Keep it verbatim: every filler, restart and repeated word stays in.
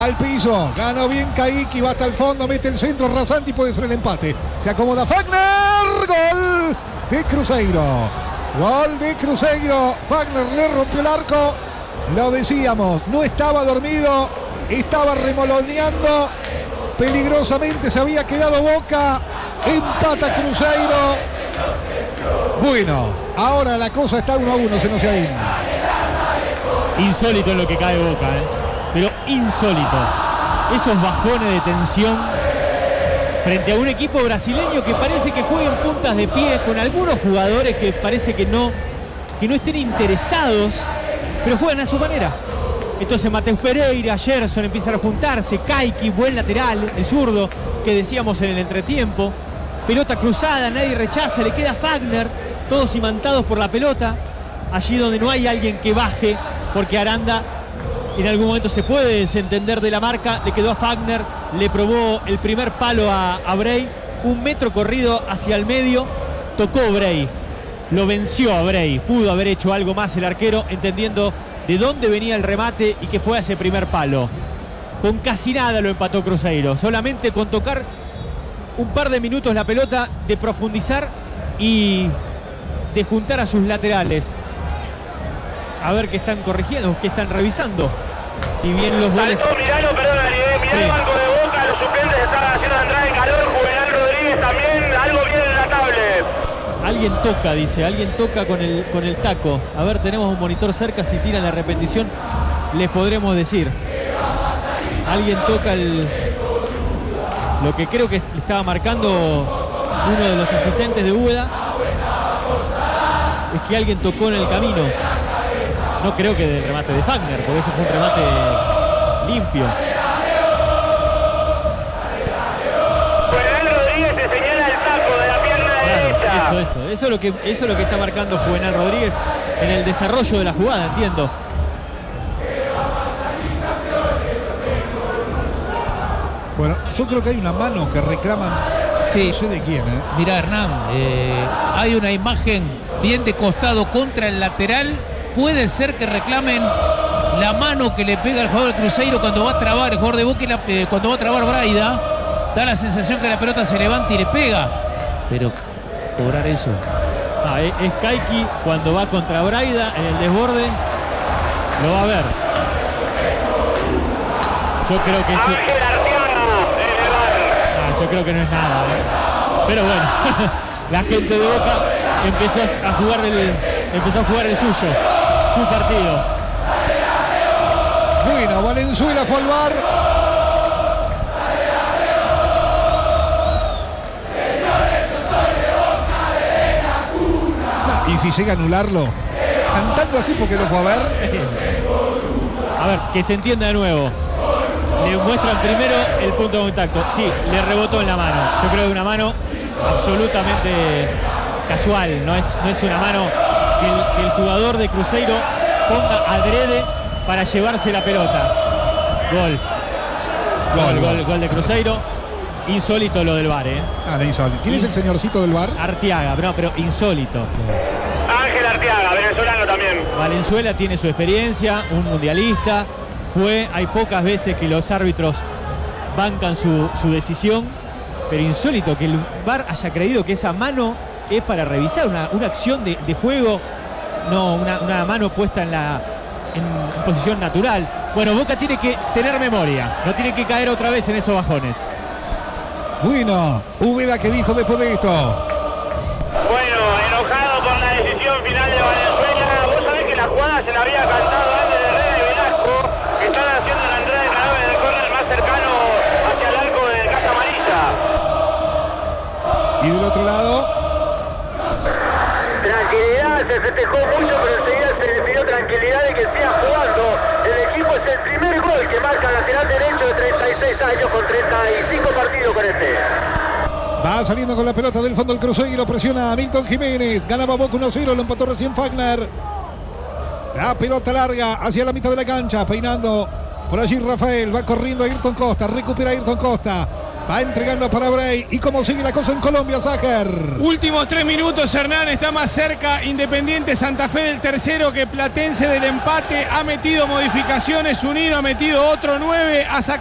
Al piso, ganó bien Caiki, va hasta el fondo, mete el centro rasante y puede ser el empate. Se acomoda Fagner, gol de Cruzeiro. Gol de Cruzeiro, Fagner le rompió el arco. Lo decíamos, no estaba dormido, estaba remoloneando. Peligrosamente se había quedado Boca. Empata Cruzeiro. Bueno, ahora la cosa está uno a uno, se nos ha ido. Insólito en lo que cae Boca, ¿eh? Pero insólito. Esos bajones de tensión frente a un equipo brasileño que parece que juega en puntas de pie, con algunos jugadores que parece que no, que no estén interesados, pero juegan a su manera. Entonces Mateus Pereira, Gerson empiezan a juntarse, Caiki, buen lateral, el zurdo, que decíamos en el entretiempo. Pelota cruzada, nadie rechaza, le queda Fagner, todos imantados por la pelota, allí donde no hay alguien que baje, porque Aranda en algún momento se puede desentender de la marca, le quedó a Fagner, le probó el primer palo a, a Bray, un metro corrido hacia el medio, tocó Bray, lo venció a Bray, pudo haber hecho algo más el arquero, entendiendo de dónde venía el remate y que fue a ese primer palo. Con casi nada lo empató Cruzeiro, solamente con tocar un par de minutos la pelota, de profundizar y de juntar a sus laterales. A ver qué están corrigiendo, qué están revisando. Si bien los goles... Miralo, perdón, mirá sí. El banco de Boca, los suplentes están haciendo entrar en calor. Juvenal Rodríguez también, algo bien en la tablet. Alguien toca, dice, alguien toca con el, con el taco. A ver, tenemos un monitor cerca, si tiran la repetición les podremos decir. Alguien toca el... Lo que creo que estaba marcando uno de los asistentes de Úbeda es que alguien tocó en el camino. No creo que del remate de Fagner, porque ese fue un remate limpio. Juvenal Rodríguez se señala el taco de la pierna claro, derecha. Eso, eso, eso es lo que eso es lo que está marcando Juvenal Rodríguez en el desarrollo de la jugada, entiendo. Bueno, yo creo que hay una mano que reclaman. Sí. No sé de quién, ¿eh? Mirá, Hernán, eh, hay una imagen bien de costado contra el lateral. Puede ser que reclamen la mano que le pega el jugador de Cruzeiro cuando va a trabar, el jugador de Boca, eh, cuando va a trabar Braida. Da la sensación que la pelota se levanta y le pega. Pero cobrar eso. Ah, es, es Caiki cuando va contra Braida en el desborde. Lo va a ver. Yo creo que sí. Ah, yo creo que no es nada, ¿eh? Pero bueno, la gente de Boca empezó a jugar el, empezó a jugar el suyo. Su partido. Bueno, Valenzuela fue al bar. Y si llega a anularlo, cantando así porque lo fue a ver. A ver, que se entienda de nuevo. Le muestran primero el punto de contacto. Sí, le rebotó en la mano. Yo creo que una mano absolutamente casual. No es, no es una mano que el, que el jugador de Cruzeiro ponga adrede para llevarse la pelota. Gol. Gol, gol, gol, gol de Cruzeiro. Insólito lo del V A R, ¿eh? Ah, no, insólito. ¿Quién es el señorcito del V A R? Arteaga, no, pero insólito. Ángel Arteaga, venezolano también. Valenzuela tiene su experiencia, un mundialista. Fue, hay pocas veces que los árbitros bancan su, su decisión, pero insólito que el V A R haya creído que esa mano es para revisar una, una acción de, de juego, no una, una mano puesta en la en, en posición natural. Bueno, Boca tiene que tener memoria, no tiene que caer otra vez en esos bajones. Bueno, Úbeda, ¿qué dijo después de esto? Bueno, enojado con la decisión final de Valenzuela. Vos sabés que la jugada se la había cantado antes de Herrera y Velasco, que están haciendo la entrada de Calave en el córner más cercano hacia el arco del Casa Amarilla. Y del otro lado, tranquilidad, se festejó mucho, pero enseguida se le pidió tranquilidad de que siga jugando. El equipo es el primer gol que marca el lateral derecho de treinta y seis años con treinta y cinco partidos con este. va saliendo con la pelota del fondo el Cruzeiro, presiona a Milton Jiménez, ganaba Boca uno cero, lo empató recién Fagner. La pelota larga hacia la mitad de la cancha, peinando por allí Rafael, va corriendo a Ayrton Costa, recupera a Ayrton Costa, Va entregando para Bray. ¿Y cómo sigue la cosa en Colombia, Zácar? Últimos tres minutos, Hernán, está más cerca Independiente Santa Fe del tercero que Platense del empate. Ha metido modificaciones, Unido ha metido otro nueve, ha sacado